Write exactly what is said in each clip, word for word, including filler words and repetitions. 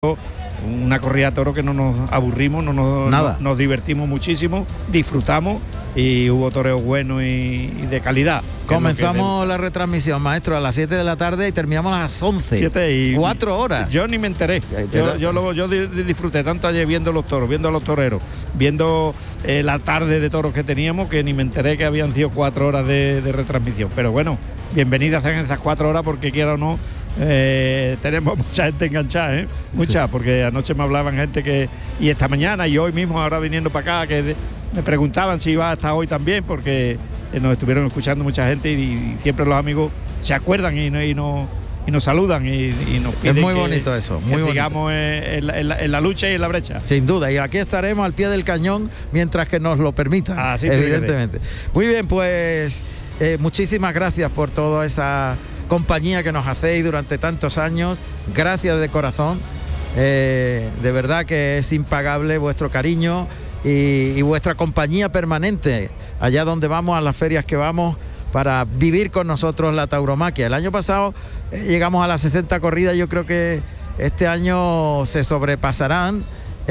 Una corrida de toro que no nos aburrimos, no nos, Nada. nos, nos divertimos muchísimo, disfrutamos y hubo toreos buenos y, y de calidad. Comenzamos la retransmisión, maestro, a las siete de la tarde y terminamos a las once. siete y Cuatro horas. Yo ni me enteré. Yo, yo, lo, yo disfruté tanto ayer viendo los toros, viendo a los toreros, viendo eh, la tarde de toros que teníamos, que ni me enteré que habían sido cuatro horas de, de retransmisión. Pero bueno, bienvenidas en esas cuatro horas porque quiera o no, eh, tenemos mucha gente enganchada, ¿eh? Mucha, sí. Porque anoche me hablaban gente que, y esta mañana y hoy mismo, ahora viniendo para acá, que de, me preguntaban si iba hasta hoy también, porque eh, nos estuvieron escuchando mucha gente y, y siempre los amigos se acuerdan y, y, no, y nos saludan y, y nos piden es muy que, bonito eso, muy que bonito. sigamos en la, en, la, en la lucha y en la brecha. Sin duda, y aquí estaremos al pie del cañón mientras que nos lo permitan, Así evidentemente. Muy bien, pues eh, muchísimas gracias por toda esa compañía que nos hacéis durante tantos años. Gracias de corazón. Eh, de verdad que es impagable vuestro cariño y, y vuestra compañía permanente allá donde vamos, a las ferias que vamos, para vivir con nosotros la tauromaquia. El año pasado eh, llegamos a las sesenta corridas. Yo creo que este año se sobrepasarán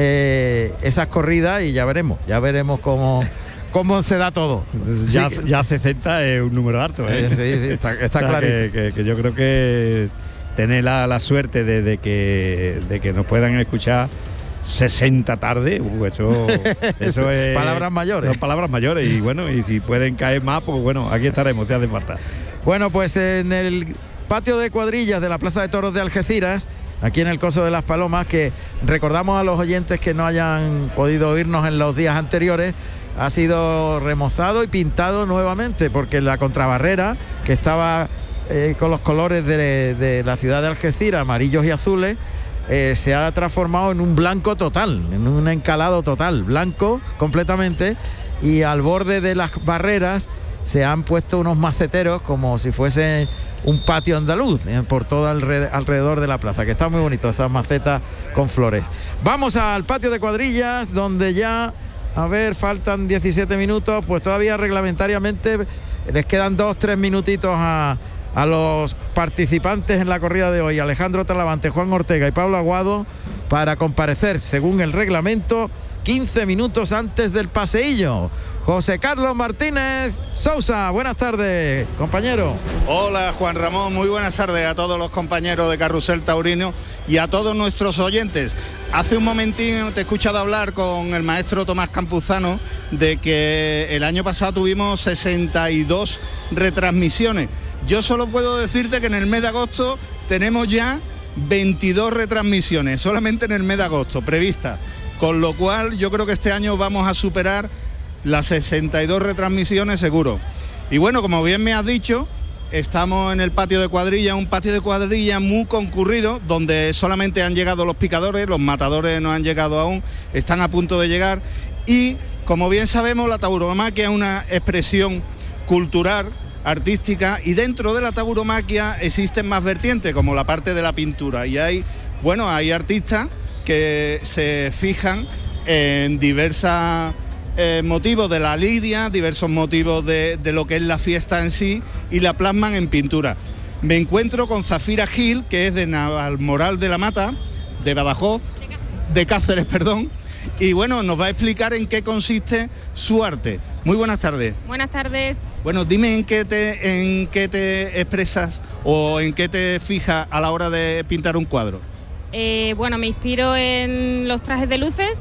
eh, esas corridas y ya veremos, ya veremos cómo cómo se da todo. Entonces, ya, sí, ya sesenta es un número alto, ¿eh? Sí, sí, está, está o sea, clarito. Que, que, que yo creo que tener la, la suerte de, de, que, de que nos puedan escuchar sesenta tarde, uh, eso, eso es palabras mayores. Son palabras mayores y bueno, y si pueden caer más, pues bueno, aquí estaremos, si hace falta. Bueno, pues en el patio de cuadrillas de la Plaza de Toros de Algeciras, aquí en el Coso de las Palomas, que recordamos a los oyentes que no hayan podido oírnos en los días anteriores, ha sido remozado y pintado nuevamente, porque la contrabarrera, que estaba eh, con los colores de, de la ciudad de Algeciras, amarillos y azules, eh, se ha transformado en un blanco total, en un encalado total, blanco completamente, y al borde de las barreras se han puesto unos maceteros como si fuese un patio andaluz eh, por todo alrededor, alrededor de la plaza, que está muy bonito, esas macetas con flores. Vamos al patio de cuadrillas, donde ya, a ver, faltan diecisiete minutos, pues todavía reglamentariamente les quedan dos, tres minutitos a, a los participantes en la corrida de hoy, Alejandro Talavante, Juan Ortega y Pablo Aguado, para comparecer, según el reglamento, quince minutos antes del paseillo. José Carlos Martínez Sousa, buenas tardes, compañero. Hola, Juan Ramón, muy buenas tardes a todos los compañeros de Carrusel Taurino y a todos nuestros oyentes. Hace un momentín te he escuchado hablar con el maestro Tomás Campuzano de que el año pasado tuvimos sesenta y dos retransmisiones. Yo solo puedo decirte que en el mes de agosto tenemos ya veintidós retransmisiones, solamente en el mes de agosto, previstas. Con lo cual yo creo que este año vamos a superar las sesenta y dos retransmisiones seguro. Y bueno, como bien me has dicho, estamos en el patio de cuadrilla, un patio de cuadrilla muy concurrido, donde solamente han llegado los picadores, los matadores no han llegado aún, están a punto de llegar. Y como bien sabemos, la tauromaquia es una expresión cultural, artística, y dentro de la tauromaquia existen más vertientes, como la parte de la pintura. Y hay, bueno, hay artistas que se fijan en diversas eh, motivos de la lidia, diversos motivos de, de lo que es la fiesta en sí, y la plasman en pintura. Me encuentro con Zafira Gil, que es de Navalmoral de la Mata, de Badajoz, de Cáceres, perdón, y bueno, nos va a explicar en qué consiste su arte. Muy buenas tardes. Buenas tardes. Bueno, dime en qué te, en qué te expresas o en qué te fijas a la hora de pintar un cuadro. Eh, bueno, me inspiro en los trajes de luces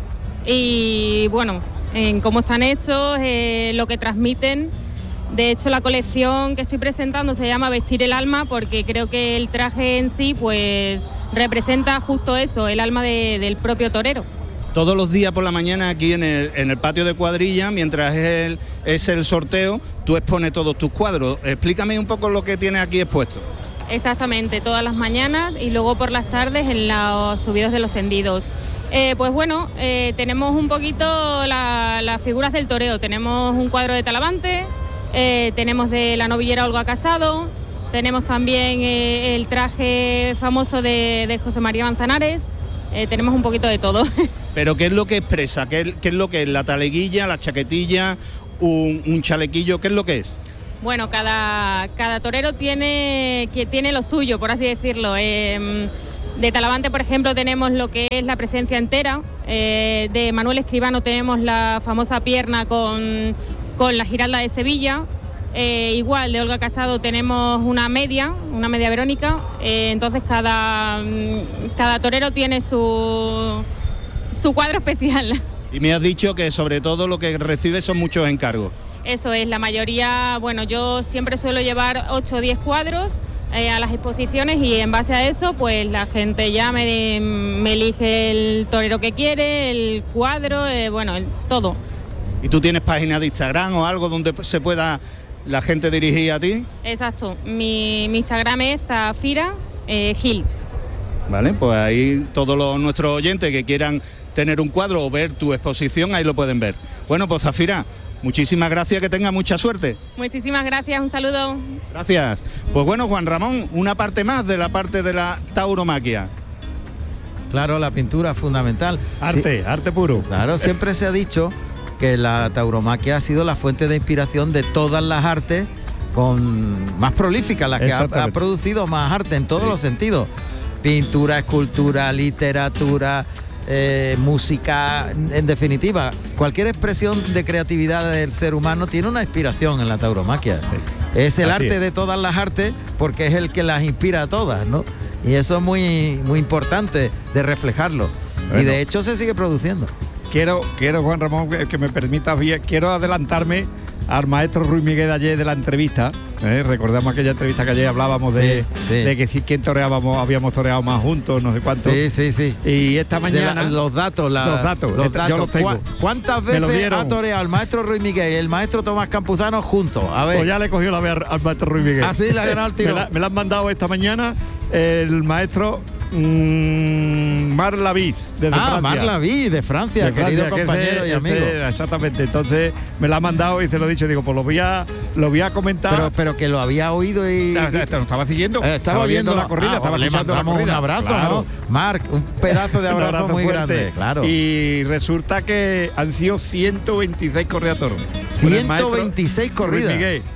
y bueno, en cómo están hechos, eh, lo que transmiten. De hecho, la colección que estoy presentando se llama Vestir el alma, porque creo que el traje en sí pues representa justo eso, el alma de, del propio torero. Todos los días por la mañana aquí en el, en el patio de cuadrilla, mientras es el, es el sorteo, tú expones todos tus cuadros. Explícame un poco lo que tienes aquí expuesto. Exactamente, todas las mañanas y luego por las tardes en los subidos de los tendidos. Eh, pues bueno, eh, tenemos un poquito la, las figuras del toreo. Tenemos un cuadro de Talavante, eh, tenemos de la novillera Olga Casado, tenemos también eh, el traje famoso de, de José María Manzanares, eh, tenemos un poquito de todo. ¿Pero qué es lo que expresa? ¿Qué, qué es lo que es? ¿La taleguilla, la chaquetilla, un, un chalequillo? ¿Qué es lo que es? Bueno, cada, cada torero tiene, que tiene lo suyo, por así decirlo. Eh, De Talavante, por ejemplo, tenemos lo que es la presencia entera. Eh, de Manuel Escribano tenemos la famosa pierna con, con la Giralda de Sevilla. Eh, igual, de Olga Casado tenemos una media, una media Verónica. Eh, entonces cada, cada torero tiene su, su cuadro especial. Y me has dicho que sobre todo lo que recibes son muchos encargos. Eso es, la mayoría, bueno, yo siempre suelo llevar ocho o diez cuadros eh, a las exposiciones y en base a eso, pues la gente ya me, me elige el torero que quiere, el cuadro, eh, bueno, el, todo. ¿Y tú tienes página de Instagram o algo donde se pueda la gente dirigir a ti? Exacto, mi, mi Instagram es Zafira eh, Gil. Vale, pues ahí todos los nuestros oyentes que quieran tener un cuadro o ver tu exposición, ahí lo pueden ver. Bueno, pues Zafira, muchísimas gracias, que tenga mucha suerte. Muchísimas gracias, un saludo. Gracias. Pues bueno, Juan Ramón, una parte más de la parte de la tauromaquia. Claro, la pintura es fundamental. Arte, sí, arte puro. Claro, siempre se ha dicho que la tauromaquia ha sido la fuente de inspiración de todas las artes con más prolíficas, las que ha, ha producido más arte en todos sí. los sentidos. Pintura, escultura, literatura, eh, música, en definitiva, cualquier expresión de creatividad del ser humano tiene una inspiración en la tauromaquia. Sí. Es el Así arte es. de todas las artes porque es el que las inspira a todas, ¿no? Y eso es muy, muy importante de reflejarlo. Bueno. Y de hecho se sigue produciendo. Quiero, quiero Juan Ramón, que me permita, quiero adelantarme al maestro Ruiz Miguel de ayer de la entrevista. ¿eh? Recordamos aquella entrevista que ayer hablábamos sí, de, sí. de que si quién toreábamos, habíamos toreado más juntos, no sé cuánto. Sí, sí, sí. Y esta mañana... La, los datos, la, los datos, los esta, datos. Yo los tengo. ¿Cuántas veces ha toreado el maestro Ruiz Miguel y el maestro Tomás Campuzano juntos? A ver. Pues ya le cogió la vez al maestro Ruiz Miguel. Así le ha ganado el tiro. me, la, me la han mandado esta mañana el maestro... Mm, Mar Lavis, desde ah, Francia. Mar Lavis, de Francia, de Francia, querido compañero ese, y amigo. Ese, exactamente, entonces me la ha mandado y se lo he dicho, digo, pues lo voy a, lo voy a comentar. Pero, pero que lo había oído y... Lo estaba siguiendo, eh, estaba, estaba viendo la corrida, ah, estaba le mandamos la un abrazo, claro. ¿no? Marc, un pedazo de abrazo, abrazo muy fuerte. grande, claro. Y resulta que han sido ciento veintiséis corridas de toros. ciento veintiséis corridas.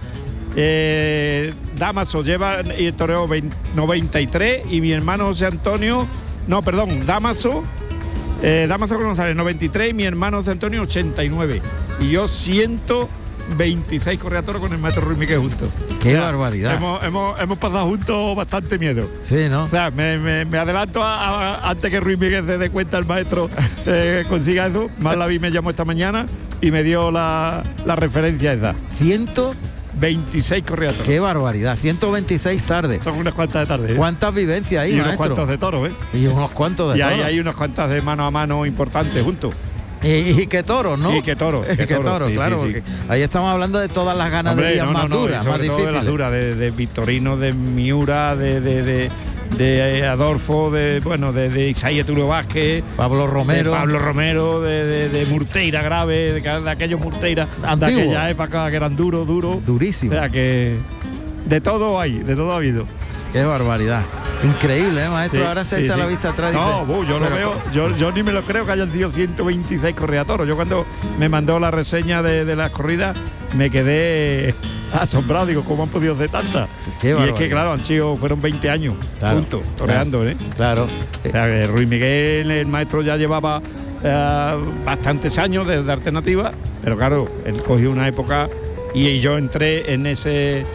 Eh, Damaso lleva y el toreo noventa y tres y mi hermano José Antonio, no, perdón, Damaso, eh, Damaso González noventa y tres y mi hermano José Antonio ochenta y nueve y yo ciento veintiséis corridas toros con el maestro Ruiz Miguel juntos. ¡Qué o sea, barbaridad! Hemos, hemos, hemos pasado juntos bastante miedo. Sí, ¿no? O sea, me, me, me adelanto a, a, antes que Ruiz Miguel se dé cuenta el maestro eh, consiga eso. Más la vi me llamó esta mañana y me dio la, la referencia esa. ¿Ciento? veintiséis corridas. ¡Qué barbaridad! ciento veintiséis tardes. Son unas cuantas de tarde. ¿eh? ¿Cuántas vivencias hay, y maestro? unos cuantos de toros, ¿eh? Y unos cuantos de y toros. Y hay, hay unas cuantas de mano a mano importantes juntos. Y, y qué toros, ¿no? Y qué toros. Y qué toros, toro, sí, claro. Sí, sí. Ahí estamos hablando de todas las ganaderías Hombre, no, más no, no, duras, más difíciles. De las duras, de, de Victorino, de Miura, de... de, de de Adolfo, de bueno, de, de Isaías Tulio Vázquez, Pablo Romero, de Pablo Romero, de, de, de Murteira Grave, de, de aquellos Murteira de aquella época que eran duros, duros. Durísimo. O sea que de todo hay, de todo ha habido. Qué barbaridad. Increíble, ¿eh, maestro? Sí, Ahora se sí, echa sí. la vista atrás. No, dice, bu, yo lo veo, yo, yo ni me lo creo que hayan sido ciento veintiséis corridas toros. Yo cuando me mandó la reseña de, de las corridas me quedé asombrado, digo, ¿cómo han podido hacer tantas? Y es que claro, han sido, fueron veinte años claro, juntos, toreando, claro, ¿eh? Claro. O sea, que Ruiz Miguel, el maestro, ya llevaba eh, bastantes años desde alternativa, pero claro, él cogió una época y yo entré en ese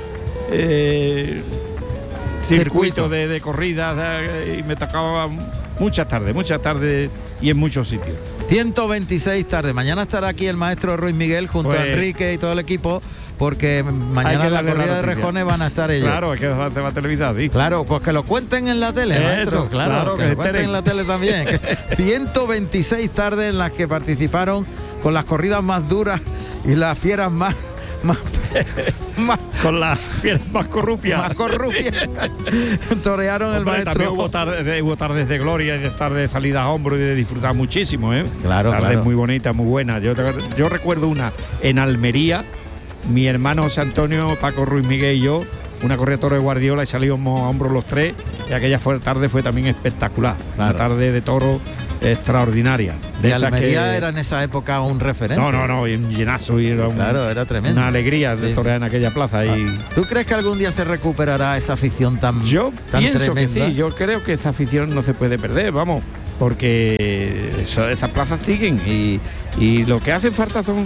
eh, circuito de, de corridas de, y me tocaba muchas tardes, muchas tardes y en muchos sitios. ciento veintiséis tardes. Mañana estará aquí el maestro Ruiz Miguel junto pues, a Enrique y todo el equipo, porque mañana en la corrida la de rejones van a estar ellos. Claro, es que se va a televisar, ¿sí? Claro, pues que lo cuenten en la tele, maestro. Eso, claro, claro, que, que lo cuenten en la tele también. ciento veintiséis tardes en las que participaron con las corridas más duras y las fieras más... más más, con las fieras más corrupias. Más corrupias. Torearon el maestro. También hubo tardes, hubo tardes de gloria y de tardes de salida a hombro y de disfrutar muchísimo, ¿eh? Claro, tardes claro. muy bonitas, muy buenas. Yo, yo recuerdo una en Almería, mi hermano José Antonio, Paco Ruiz Miguel y yo, una corrida de toro de Guardiola y salíamos a hombros los tres, y aquella fue, tarde fue también espectacular. Claro. Una tarde de toro extraordinarias. De Almería que... era en esa época un referente. No, no, no, y un llenazo, y era un, claro, era tremendo. Una alegría sí, de torear en aquella plaza. Y... ¿Tú crees que algún día se recuperará esa afición tan Yo tan pienso tremenda? que sí, yo creo que esa afición no se puede perder, vamos, porque eso, esas plazas siguen y, y lo que hacen falta son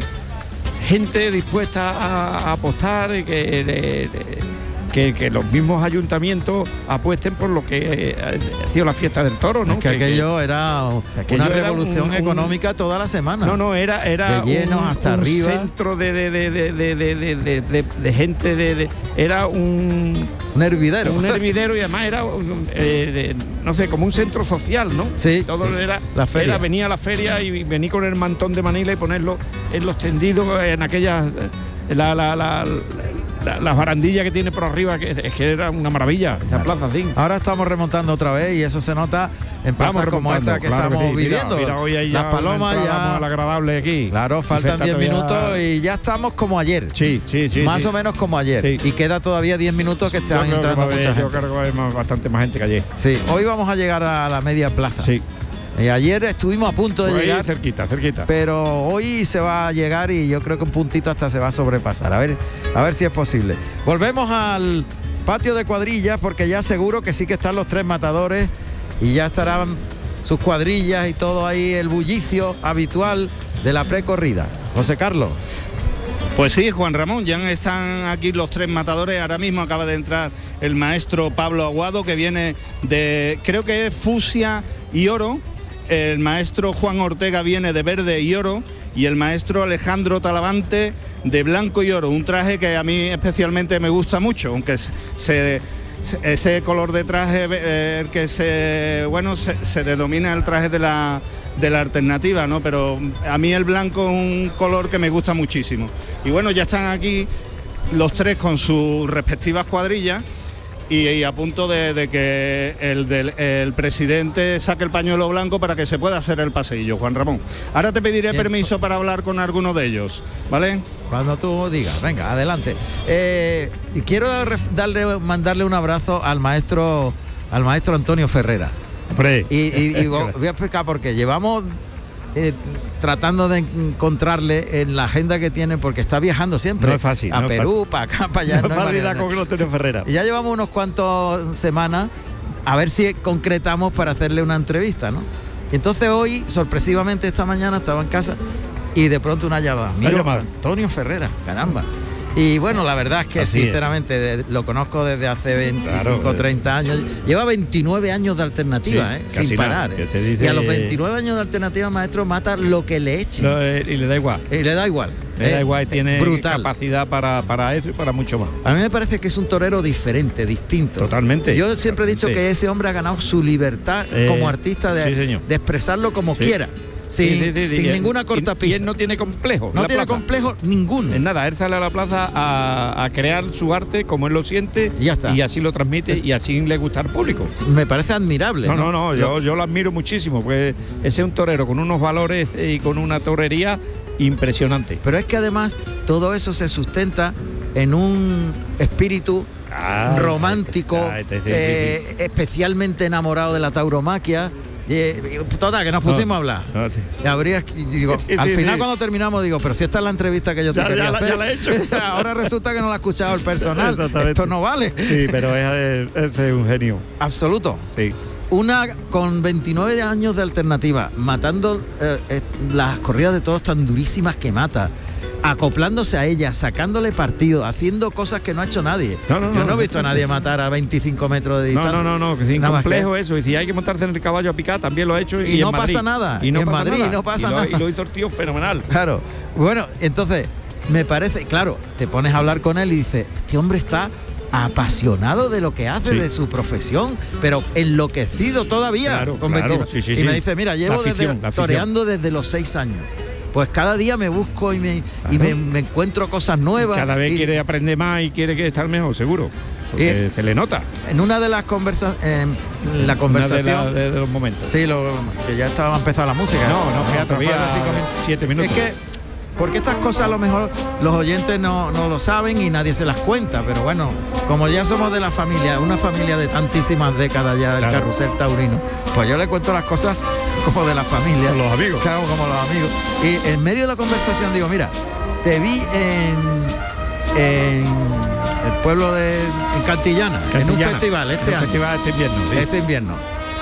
gente dispuesta a, a apostar y que... De, de, Que, que los mismos ayuntamientos apuesten por lo que ha sido la fiesta del toro, ¿no? Es que, que aquello que, era aquello una revolución era un, económica un, toda la semana. No, no, era, era de llenos un, hasta un arriba. centro de, de, de, de, de, de, de, de, de gente, de, de, era un... Un hervidero. Un hervidero y además era, un, eh, de, no sé, como un centro social, ¿no? Sí. Todo era, la feria. Era, venía a la feria y venía con el mantón de Manila y ponerlo en los tendidos, en aquellas... La, la, la, la, las barandillas que tiene por arriba, que es que era una maravilla esa plaza, sí. Ahora estamos remontando otra vez y eso se nota en plazas como esta que claro estamos que sí. viviendo. Mira, mira, hoy hay las palomas ya mal agradable aquí. Claro, faltan diez minutos y ya estamos como ayer. Sí, sí, sí. Más sí. o menos como ayer. Sí. Y queda todavía diez minutos que están entrando mucha gente. Yo creo que hay más, bastante más gente que ayer. Sí, hoy vamos a llegar a la media plaza. Sí. Eh, ayer estuvimos a punto de Por ahí llegar, cerquita, cerquita. Pero hoy se va a llegar y yo creo que un puntito hasta se va a sobrepasar. A ver, a ver si es posible. Volvemos al patio de cuadrillas porque ya seguro que sí que están los tres matadores y ya estarán sus cuadrillas y todo ahí el bullicio habitual de la precorrida. José Carlos. Pues sí, Juan Ramón, ya están aquí los tres matadores. Ahora mismo acaba de entrar el maestro Pablo Aguado, que viene de, creo que es fucsia y oro. El maestro Juan Ortega viene de verde y oro y el maestro Alejandro Talavante de blanco y oro, un traje que a mí especialmente me gusta mucho, aunque se, ese color de traje eh, que se bueno se, se denomina el traje de la de la alternativa, ¿no? Pero a mí el blanco es un color que me gusta muchísimo. Y bueno, ya están aquí los tres con sus respectivas cuadrillas. Y, y a punto de, de que el, del, el presidente saque el pañuelo blanco para que se pueda hacer el paseillo, Juan Ramón. Ahora te pediré Bien. permiso para hablar con alguno de ellos, ¿vale? Cuando tú digas, venga, adelante. Eh, y quiero darle, mandarle un abrazo al maestro, al maestro Antonio Ferrera. Hombre. Y, y, y voy a explicar por qué. Llevamos eh, tratando de encontrarle en la agenda que tiene, porque está viajando siempre. No es fácil. A no Perú, es para acá, para allá. No, no es fácil con Antonio Ferrera. Y ya llevamos unos cuantos semanas a ver si concretamos para hacerle una entrevista, ¿no? Y entonces hoy, sorpresivamente, esta mañana estaba en casa y de pronto una llamada. Mira, Antonio Ferrera, caramba. Y bueno, la verdad es que Así sinceramente de, lo conozco desde hace veinticinco, claro, treinta años. Lleva veintinueve años de alternativa, sí, ¿eh? Sin parar. Nada, ¿eh? Dice... Y a los veintinueve años de alternativa, maestro, mata lo que le eche. No, eh, y le da igual. Y le da igual. Le da eh, igual, tiene brutal. capacidad para, para eso y para mucho más. A mí me parece que es un torero diferente, distinto. Totalmente. Yo siempre totalmente. he dicho que ese hombre ha ganado su libertad eh, como artista de, sí, de expresarlo como sí. quiera. Sin, sí, sí, sí, sin sí, ninguna cortapisa. Y él no tiene complejo. No tiene plaza. complejo ninguno. En nada, él sale a la plaza a, a crear su arte como él lo siente y, ya está. y así lo transmite es, y así le gusta al público. Me parece admirable. No, no, no, no yo, yo lo admiro muchísimo, porque ese es un torero con unos valores y con una torería impresionante. Pero es que además todo eso se sustenta en un espíritu ah, romántico, ah, este, este, eh, este, este. especialmente enamorado de la tauromaquia. Eh, toda, que nos pusimos no, a hablar. No, sí. Y habría, y digo, sí, al sí, final sí. cuando terminamos digo, pero si esta es la entrevista que yo te ya, quería ya, hacer. Ya la he hecho. Ahora resulta que no la ha escuchado el personal. Esto no vale. Sí, pero es, es, es un genio. Absoluto. Sí. Una con veintinueve años de alternativa, matando eh, eh, las corridas de toros tan durísimas que mata, acoplándose a ella, sacándole partido, haciendo cosas que no ha hecho nadie. No, no, Yo no, no he visto a nadie matar a veinticinco metros de distancia. No, no, no, no que es complejo eso. Y si hay que montarse en el caballo a picar, también lo ha hecho. Y, y no en pasa Madrid. nada. Y, no y en pasa Madrid nada. no pasa y lo, nada. Y lo hizo el tío fenomenal. Claro. Bueno, entonces, me parece, claro, te pones a hablar con él y dices, este hombre está apasionado de lo que hace, sí. de su profesión, pero enloquecido todavía. Claro, con claro, sí, sí, y sí. me dice, mira, llevo afición, desde, toreando desde los seis años. Pues cada día me busco y me, claro. y me, me encuentro cosas nuevas. Cada vez y, quiere aprender más y quiere estar mejor, seguro. Porque eh, se le nota. En una de las conversaciones, eh, la conversación. Una de, la, de, de los momentos. Sí, lo, que ya estaba empezando la música. No, no, no, todavía siete minutos. Es que, porque estas cosas a lo mejor los oyentes no, no lo saben y nadie se las cuenta, pero bueno, como ya somos de la familia, una familia de tantísimas décadas ya del claro. carrusel taurino, pues yo le cuento las cosas como de la familia. Con los amigos. Claro, como los amigos. Y en medio de la conversación digo, mira, te vi en, en el pueblo de en Cantillana, Cantillana, en un festival este en un año. festival este invierno. Sí. Este invierno.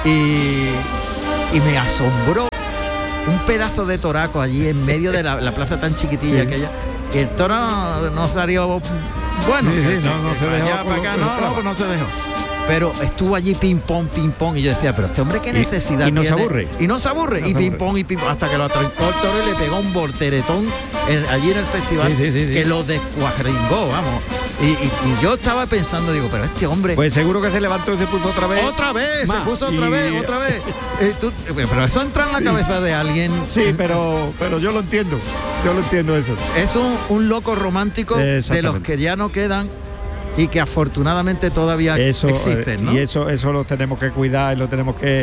Y, y me asombró un pedazo de toraco allí en medio de la, la plaza tan chiquitilla Sí. aquella. Y el toro no, no salió bueno. Sí, sí, que no, no que se para dejó allá, como- para acá, como no, estaba. no, pues no se dejó. Pero estuvo allí ping pong, ping pong, y yo decía, pero este hombre qué necesidad y no se tiene? aburre. Y no se aburre. No y se ping aburre. pong y ping pong, hasta que lo atrancó el toro y le pegó un volteretón en- allí en el festival, Sí, sí, sí, sí. que lo descuajringó, vamos. Y, y- y yo estaba pensando, digo, pero este hombre... Pues seguro que se levantó y se puso otra vez. Otra vez, más. se puso otra Y- vez, otra vez. Eh, tú- pero eso entra en la cabeza de alguien. Sí, pero, pero yo lo entiendo. Yo lo entiendo eso. Es un, un loco romántico de los Exactamente. que ya no quedan y que afortunadamente todavía Eso, existen, eh, ¿no? Y eso, eso lo tenemos que cuidar, lo tenemos que,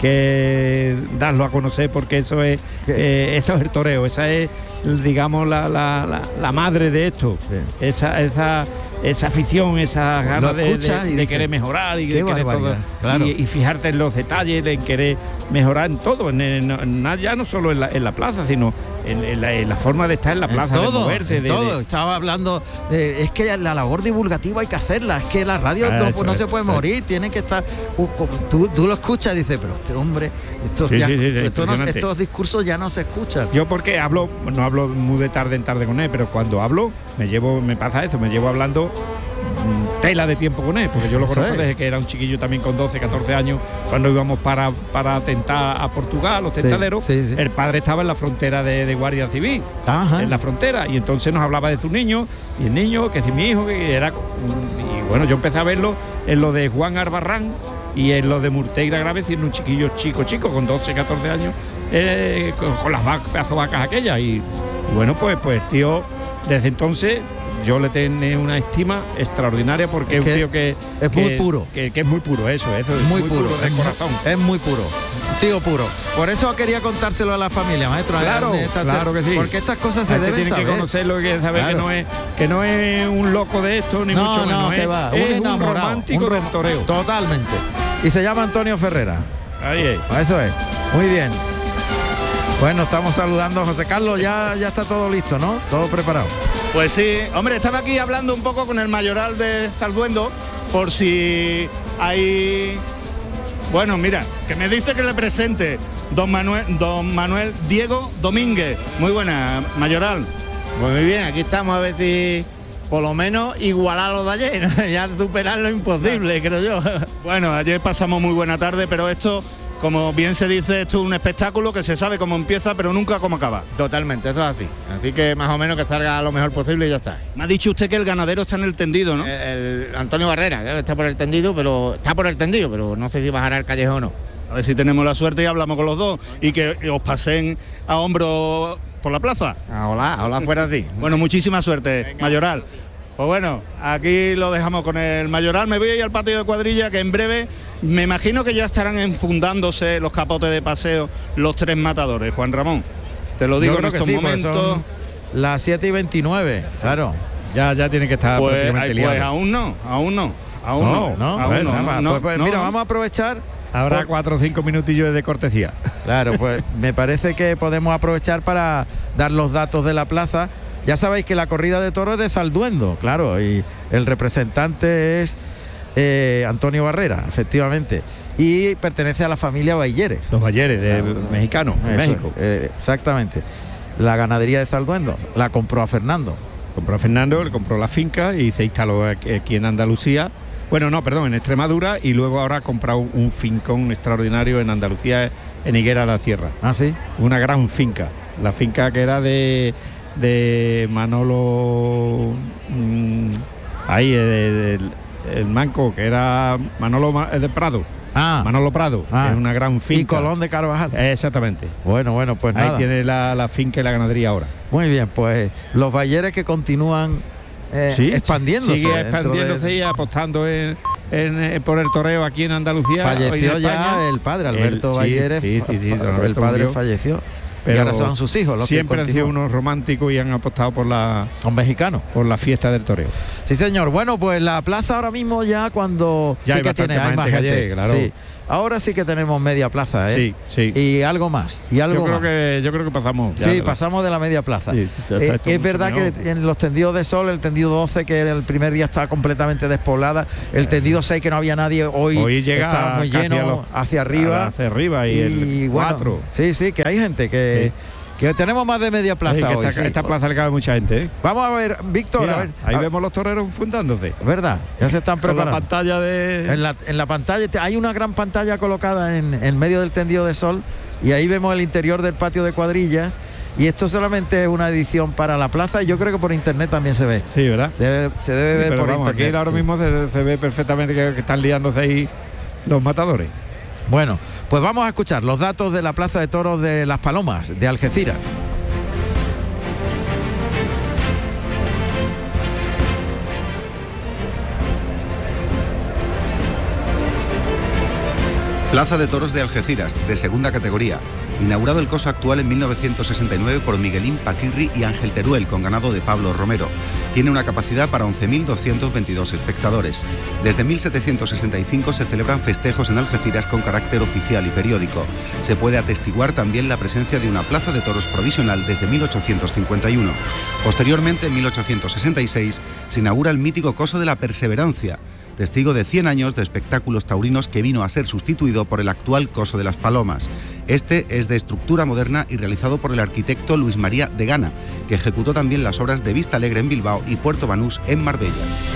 que darlo a conocer, porque eso es, eh, esto es el toreo, esa es, digamos, la, la, la, la madre de esto. Sí. Esa, esa, esa afición, esa Lo ganas de, de- escuchas y de dices, querer mejorar y qué de querer todo. barbaridad, claro. Y, y fijarte en los detalles, en querer mejorar en todo, en, en- en- ya no solo en la, en la plaza, sino en, en la, en la forma de estar en la En plaza, todo, de moverse, en de, todo. de- Estaba hablando de, es que la labor divulgativa hay que hacerla, es que la radio Ah, no, eso no es, se puede eso es. morir, tiene que estar uh, como- tú, tú lo escuchas y dices, pero este hombre, estos, Sí, ya- sí, sí, esto no- impresionante. estos discursos ya no se escuchan. Yo porque hablo, no hablo muy de tarde en tarde con él, pero cuando hablo, me llevo, me pasa eso, me llevo hablando mm, tela de tiempo con él, porque yo lo Eso conozco es. desde que era un chiquillo también con doce, catorce años, cuando íbamos para, para tentar a Portugal, los Sí, tentaderos, sí, sí. el padre estaba en la frontera de, de Guardia Civil, Ajá. en la frontera, y entonces nos hablaba de su niño, y el niño, que si mi hijo, que era... Y bueno, yo empecé a verlo en lo de Juan Arbarrán, y en lo de Murteira Grave, siendo un chiquillo chico, chico, con doce, catorce años, eh, con, con las vacas, pedazos de vacas aquellas. Y, y bueno, pues, pues tío, desde entonces yo le tengo una estima extraordinaria porque es, Es un que tío que es que- muy puro. Que, que es muy puro, eso, eso, es muy, puro, de es muy- corazón. Es muy puro, un tío puro. Por eso quería contárselo a la familia, maestro. Claro, En esta- claro que sí. Porque estas cosas se La gente deben tiene saber. que conocerlo y que saber Claro. que no es que no es un loco de esto ni No, mucho menos, no, que es, va, un es un enamorado, romántico un rom- del toreo. Totalmente. Y se llama Antonio Ferrera. Ahí es. Eso es. Muy bien. Bueno, estamos saludando a José Carlos. Ya, ya está todo listo, ¿no? Todo preparado. Pues sí, hombre, estaba aquí hablando un poco con el mayoral de Salduendo por si hay... Bueno, mira, que me dice que le presente don Manuel, don Manuel Diego Domínguez. Muy buena, mayoral. Pues muy bien, aquí estamos a ver si por lo menos igualar lo de ayer, ¿no? Ya superar lo imposible, creo yo. Bueno, ayer pasamos muy buena tarde, pero esto, como bien se dice, esto es un espectáculo que se sabe cómo empieza, pero nunca cómo acaba. Totalmente, eso es así. Así que más o menos que salga lo mejor posible y ya está. Me ha dicho usted que el ganadero está en el tendido, ¿no? El, el Antonio Barrera, creo que está por el tendido, pero está por el tendido, pero no sé si bajará al callejón o no. A ver si tenemos la suerte y hablamos con los dos y que os pasen a hombro por la plaza. Ah, hola, hola fuera así. Bueno, muchísima suerte, Venga, mayoral. Pues bueno, aquí lo dejamos con el mayoral. Me voy a ir al patio de cuadrilla, que en breve me imagino que ya estarán enfundándose los capotes de paseo los tres matadores. Juan Ramón, te lo digo Yo en creo que estos sí, porque momentos. son las siete y veintinueve. Claro. Ya, ya tiene que estar Pues, prácticamente ay, liado. pues aún no, aún no, aún no, No, No, aún bueno, no, nada más. no, Pues, pues no, mira, no. vamos a aprovechar. Habrá por- cuatro o cinco minutillos de cortesía. Claro, pues me parece que podemos aprovechar para dar los datos de la plaza. Ya sabéis que la corrida de toros es de Zalduendo, claro, y el representante es eh, Antonio Barrera, efectivamente, y pertenece a la familia Bailleres. Los Bayeres, de mexicanos, de Eso, México. eh, exactamente. La ganadería de Zalduendo la compró a Fernando. Compró a Fernando, le compró la finca y se instaló aquí aquí en Andalucía. Bueno, no, perdón, en Extremadura, y luego ahora ha comprado un fincón extraordinario en Andalucía, en Higuera de la Sierra. Ah, sí. Una gran finca. La finca que era de, de Manolo... mm, ahí, el, el- el manco, que era Manolo Ma- de Prado. Ah, Manolo Prado, ah. es una gran finca. y Colón de Carvajal. Exactamente. Bueno, bueno, pues Ahí nada. tiene la, la finca y la ganadería ahora. Muy bien, pues los Bailleres que continúan eh, Sí, expandiéndose. Sigue dentro expandiéndose de- y apostando en, en, eh, por el toreo aquí en Andalucía. hoy Falleció en ya España. el padre, Alberto El- sí, Balleres. sí, sí, sí, fa- don el Alberto padre murió. falleció. Pero y ahora son sus hijos los siempre que han sido continúan. unos románticos y han apostado por la Son mexicanos. por la fiesta del toreo. Sí, señor. Bueno, pues la plaza ahora mismo ya cuando Ya sí hay que tiene, hay bastante más más gente. gente que ayer, claro. Sí. ahora sí que tenemos media plaza, ¿eh? Sí, sí. Y algo más, y algo yo creo más. que yo creo que pasamos. Sí, pasamos de la media plaza. Sí, eh, es verdad que en los tendidos de sol, el tendido doce, que el primer día estaba completamente despoblada, el tendido seis, que no había nadie, hoy, hoy llega está muy lleno, los, hacia arriba. Hacia arriba y, y el bueno, cuatro. Sí, sí, que hay gente que... Sí. Que tenemos más de media plaza sí, hoy. Esta, sí. esta plaza le cabe mucha gente, ¿eh? Vamos a ver, Víctor. Mira, a ver, ahí a vemos los toreros fundándose. ¿Verdad? Ya se están preparando. Con la pantalla de... En la, en la pantalla, hay una gran pantalla colocada en, en medio del tendido de sol y ahí vemos el interior del patio de cuadrillas. Y esto solamente es una edición para la plaza y yo creo que por internet también se ve. Sí, ¿verdad? Debe, se debe sí, ver pero por vamos, internet. Aquí ahora sí. mismo se, se ve perfectamente que, que están liándose ahí los matadores. Bueno, pues vamos a escuchar los datos de la Plaza de Toros de Las Palomas, de Algeciras. Plaza de Toros de Algeciras, de segunda categoría. Inaugurado el coso actual en mil novecientos sesenta y nueve por Miguelín Paquirri y Ángel Teruel, con ganado de Pablo Romero. Tiene una capacidad para once mil doscientos veintidós espectadores. Desde mil setecientos sesenta y cinco se celebran festejos en Algeciras con carácter oficial y periódico. Se puede atestiguar también la presencia de una plaza de toros provisional desde mil ochocientos cincuenta y uno. Posteriormente, en mil ochocientos sesenta y seis, se inaugura el mítico coso de la Perseverancia, testigo de cien años de espectáculos taurinos, que vino a ser sustituido por el actual coso de las Palomas. Este es de estructura moderna y realizado por el arquitecto Luis María de Gana, que ejecutó también las obras de Vista Alegre en Bilbao y Puerto Banús en Marbella.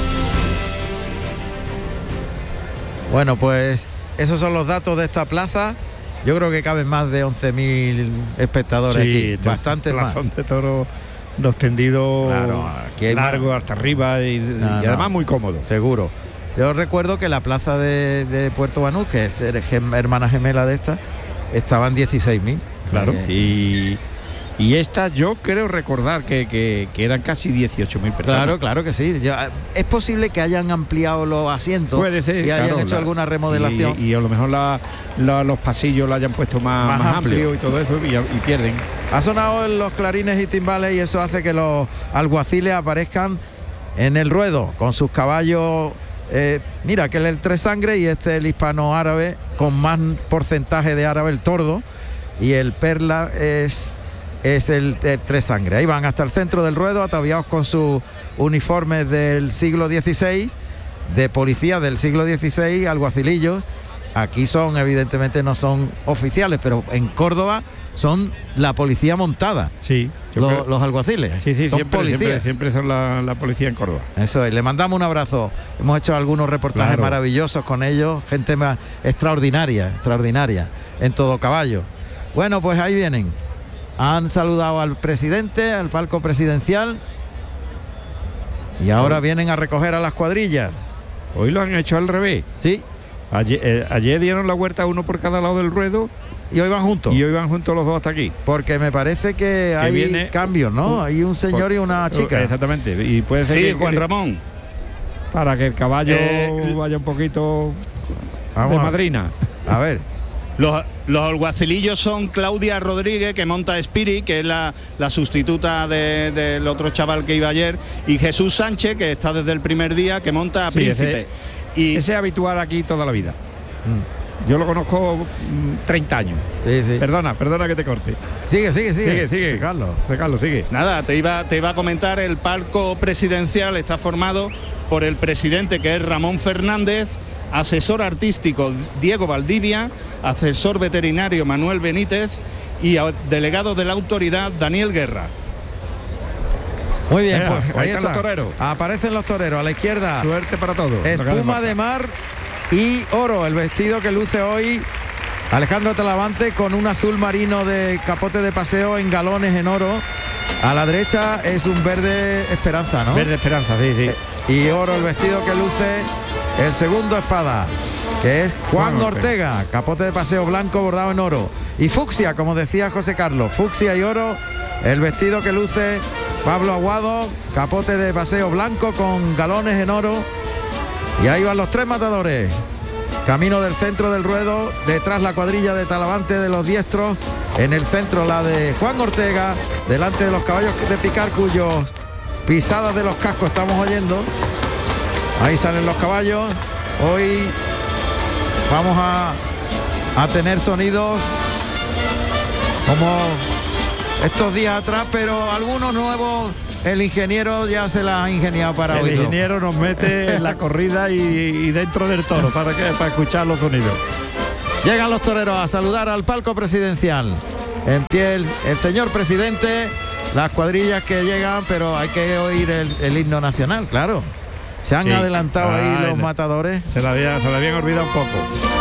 Bueno, pues esos son los datos de esta plaza. Yo creo que caben más de once mil espectadores sí, aquí, bastante más. Son de toros, los tendidos claro, largos hasta arriba y, no, y además no, muy cómodo. Seguro. Yo recuerdo que la plaza de, de Puerto Banús, que es hermana gemela de esta, estaban dieciséis mil. Claro. Eh, y, y esta yo creo recordar que, que, que eran casi dieciocho mil personas. Claro, claro que sí. Yo, es posible que hayan ampliado los asientos. Puede ser, y hayan claro, hecho la, alguna remodelación. Y, y a lo mejor la, la, los pasillos la hayan puesto más, más, más amplio. amplio y todo eso y, y pierden. Ha sonado los clarines y timbales y eso hace que los alguaciles aparezcan en el ruedo con sus caballos. Eh, mira, que es el tres sangre y este el hispano árabe con más porcentaje de árabe, el tordo, y el perla es, es el, el tres sangre. Ahí van hasta el centro del ruedo, ataviados con sus uniformes del siglo dieciséis, de policía del siglo dieciséis, alguacilillos. Aquí son, evidentemente no son oficiales, pero en Córdoba son la policía montada. Sí. Los, los alguaciles. Sí, sí, son siempre, policías. Siempre, siempre son la, la policía en Córdoba. Eso es, le mandamos un abrazo. Hemos hecho algunos reportajes claro. maravillosos con ellos, gente más extraordinaria, extraordinaria, en todo caballo. Bueno, pues ahí vienen. Han saludado al presidente, al palco presidencial, y ahora sí. vienen a recoger a las cuadrillas. Hoy lo han hecho al revés. Sí. Ayer, eh, ayer dieron la vuelta uno por cada lado del ruedo. Y hoy van juntos. Y hoy van juntos los dos hasta aquí. Porque me parece que, que hay viene, cambios, ¿no? Uh, hay un señor por, y una chica. Exactamente. Y puede ser sí, que, Juan Ramón. Para que el caballo eh, vaya un poquito de madrina. A ver. Los, los alguacilillos son Claudia Rodríguez, que monta Spirit, que es la, la sustituta de, del otro chaval que iba ayer, y Jesús Sánchez, que está desde el primer día, que monta sí, Príncipe. Ese, y ese es habitual aquí toda la vida. Mm. Yo lo conozco mmm, treinta años. Sí, sí. Perdona, perdona que te corte. Sigue, sigue, sigue. Sigue, sigue. Sí, Carlos. Sí, Carlos, sigue. Nada, te iba, te iba a comentar, el palco presidencial está formado por el presidente, que es Ramón Fernández, asesor artístico Diego Valdivia, asesor veterinario Manuel Benítez y delegado de la autoridad Daniel Guerra. Muy bien, Mira, pues ahí están está. Los toreros. Aparecen los toreros a la izquierda. Suerte para todos. Espuma de mar y oro, el vestido que luce hoy Alejandro Talavante, con un azul marino de capote de paseo en galones en oro. A la derecha es un verde esperanza, ¿no? Verde esperanza, sí, sí. Y oro el vestido que luce el segundo espada, que es Juan, Juan Ortega, Ortega, capote de paseo blanco bordado en oro. Y fucsia, como decía José Carlos, fucsia y oro, el vestido que luce Pablo Aguado, capote de paseo blanco con galones en oro. Y ahí van los tres matadores. Camino del centro del ruedo, detrás la cuadrilla de Talavante de los diestros, en el centro la de Juan Ortega, delante de los caballos de picar cuyos pisadas de los cascos estamos oyendo. Ahí salen los caballos. Hoy vamos a a tener sonidos como estos días atrás, pero algunos nuevos el ingeniero ya se la ha ingeniado para el oírlo. El ingeniero nos mete en la corrida y, y dentro del toro para, que, para escuchar los sonidos. Llegan los toreros a saludar al palco presidencial. En pie el, el señor presidente, las cuadrillas que llegan, pero hay que oír el, el himno nacional, claro. Se han sí. adelantado ah, ahí los matadores. Se le había, se le habían olvidado un poco.